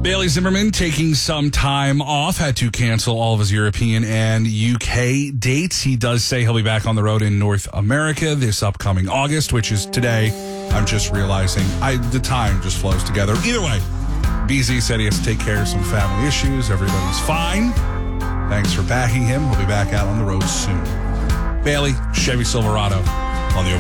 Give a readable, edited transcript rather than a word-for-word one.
Bailey Zimmerman taking some time off, had to cancel all of his European and UK dates. He does say he'll be back on the road in North America this upcoming August, which is today. I'm just realizing the time just flows together. Either way, BZ said he has to take care of some family issues. Everybody's fine. Thanks for backing him. We'll be back out on the road soon. Bailey, Chevy Silverado on the